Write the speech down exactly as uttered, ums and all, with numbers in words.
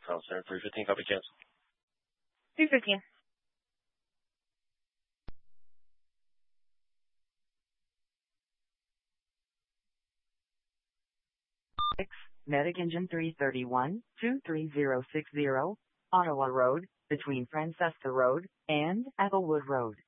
Concern three fifteen, copy cancel. three fifteen. Medic Engine three thirty-one, two three zero six zero, Ottawa Road, between Francesca Road and Applewood Road.